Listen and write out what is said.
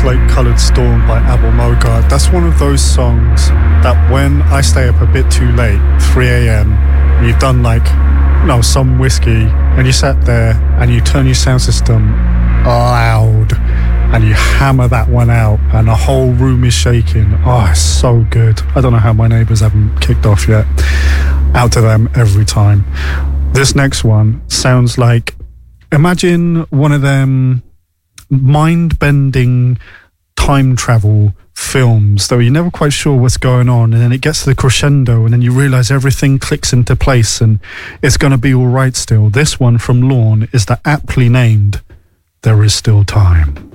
Slate-Coloured Storm by Abel Mogart. That's one of those songs that when I stay up a bit too late, 3 a.m, and you've done some whiskey, and you sat there and you turn your sound system loud and you hammer that one out and the whole room is shaking. Oh, it's so good. I don't know how my neighbours haven't kicked off yet. Out to them every time. This next one sounds like, imagine one of them mind-bending time travel films though you're never quite sure what's going on, and then it gets to the crescendo and then you realise everything clicks into place and it's going to be all right still. This one from Lorne is the aptly named There Is Still Time.